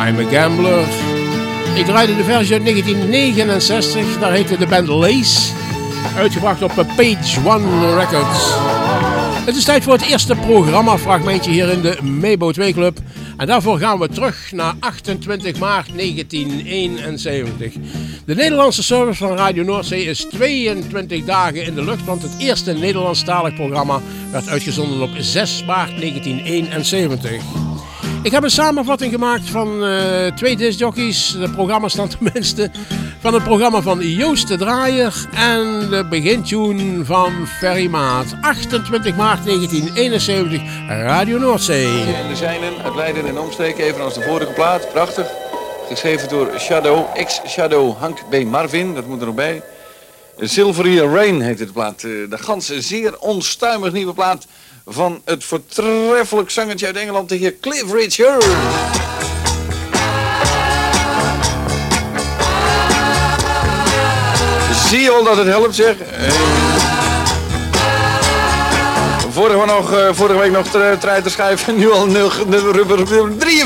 I'm a Gambler. Ik draaide de versie uit 1969, daar heette de band Lace, uitgebracht op Page One Records. Het is tijd voor het eerste programmafragmentje hier in de Mebo 2 Club. En daarvoor gaan we terug naar 28 maart 1971. De Nederlandse service van Radio Noordzee is 22 dagen in de lucht, want het eerste Nederlandstalig programma werd uitgezonden op 6 maart 1971. Ik heb een samenvatting gemaakt van 2 discjockeys, de programma's dan tenminste, van het programma van Joost de Draaier en de begintune van Ferry Maat. 28 maart 1971, Radio Noordzee. In de zijnen, uit Leiden en omstreken, evenals de vorige plaat. Prachtig. Geschreven door Shadow, ex-Shadow Hank B. Marvin, dat moet er nog bij. Silvery Rain heet de plaat. De ganse zeer onstuimig nieuwe plaat van het voortreffelijk zangertje uit Engeland, de heer Cliff Richard. Zie je al dat het helpt, zeg? Vorige week nog treiterschijf en nu al 43.